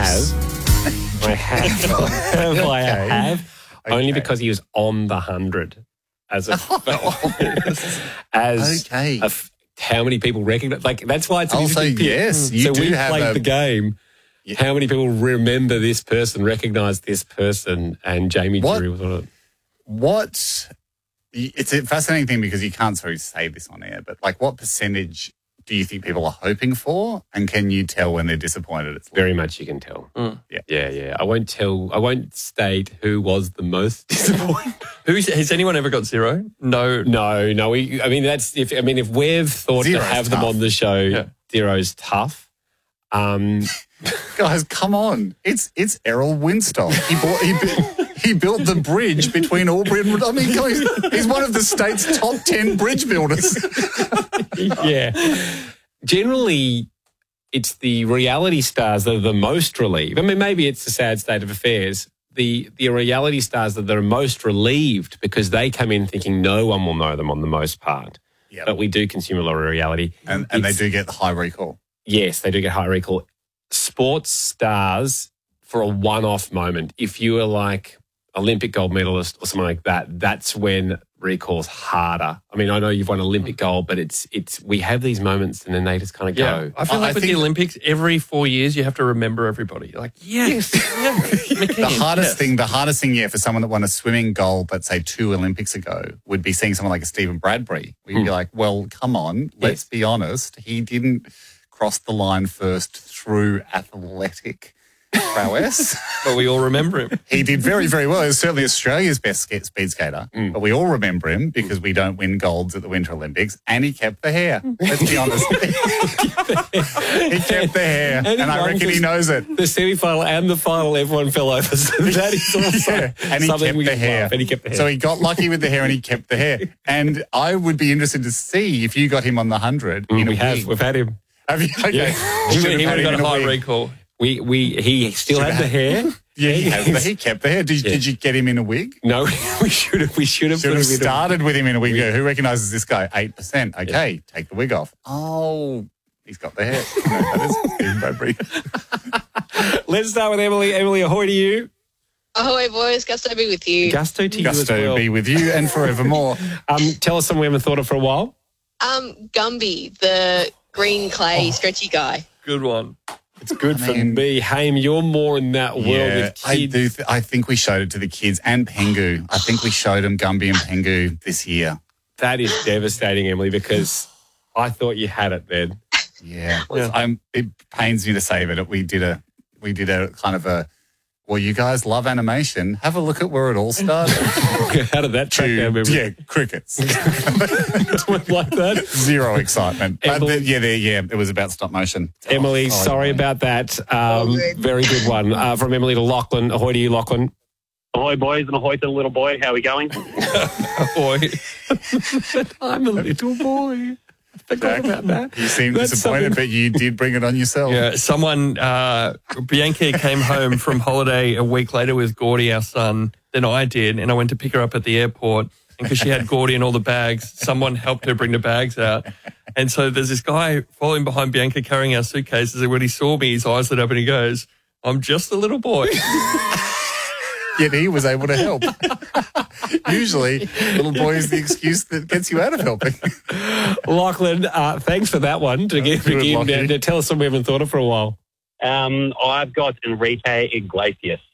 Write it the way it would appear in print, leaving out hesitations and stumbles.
I have. Okay. Only because he was on the 100 as a how many people recognize? Like that's why it's an interesting pick. Yes, you so do we have played the game. Yeah. How many people remember this person, recognise this person, and Jamie Drury was on it? It's a fascinating thing because you can't sort of say this on air, but like what percentage do you think people are hoping for, and can you tell when they're disappointed? It's very much you can tell. Yeah. I won't state who was the most disappointed. Has anyone ever got zero? No. If we've thought Zero's to have tough. them on the show, zero's tough. Guys, come on! It's Errol Winstall. He built the bridge between Albury and... I mean, he's one of the state's top 10 bridge builders. Yeah. Generally, it's the reality stars that are the most relieved. I mean, maybe it's a sad state of affairs. The reality stars that are most relieved because they come in thinking no one will know them on the most part. Yep. But we do consume a lot of reality. And they do get high recall. Yes, they do get high recall. Sports stars, for a one-off moment, if you are like Olympic gold medalist or something like that, that's when recall's harder. I mean, I know you've won Olympic gold, but it's we have these moments and then they just kind of go. I feel like with the Olympics, every 4 years you have to remember everybody. Like, yes. The hardest thing, for someone that won a swimming gold, let's say 2 Olympics ago, would be seeing someone like a Stephen Bradbury. Where you'd be like, well, come on, let's be honest. He didn't cross the line first through athletic prowess. But we all remember him. He did very, very well. He was certainly Australia's best speed skater. But we all remember him because we don't win golds at the Winter Olympics. And he kept the hair. Let's be honest. He kept the hair. And I reckon he knows it. The semi-final and the final, everyone fell over. So that is also and he kept the hair. And he kept the hair. So he got lucky with the hair and he kept the hair. And I would be interested to see if you got him on the 100 in a week. We've had him. Have you? Okay. Yeah. He would have got a high recall. He still had the hair. Yeah, he kept the hair. Did you get him in a wig? No, we should have. Should have started with him in a wig. Who recognises this guy? 8%. Okay, take the wig off. Oh, he's got the hair. No, that is Stephen Bradbury. Let's start with Emily. Emily, ahoy to you. Ahoy, boys. Gusto be with you. Gusto to you as Gusto well. be with you and forevermore. Tell us something we haven't thought of for a while. Gumby, the green clay stretchy guy. Good one. It's good for me. Haim, you're more in that world with kids. I think we showed it to the kids and Pengu. I think we showed them Gumby and Pengu this year. That is devastating, Emily, because I thought you had it then. Yeah. It pains me to say, but we did a kind of a, well, you guys love animation. Have a look at where it all started. How did that track down? Yeah, crickets. Like that? Zero excitement. It was about stop motion. Emily, sorry about that. Very good one. From Emily to Lachlan. Ahoy to you, Lachlan. Ahoy, boys, and ahoy to the little boy. How are we going? Ahoy. I'm a little boy. I forgot about that. You seem disappointed, but you did bring it on yourself. Yeah, Bianca came home from holiday a week later with Gordy, our son, than I did, and I went to pick her up at the airport. And because she had Gordy and all the bags, someone helped her bring the bags out. And so there's this guy following behind Bianca carrying our suitcases, and when he saw me, his eyes lit up and he goes, "I'm just a little boy." Yet he was able to help. Usually, little boy is the excuse that gets you out of helping. Lachlan, thanks for that one. To tell us something we haven't thought of for a while. I've got Enrique Iglesias.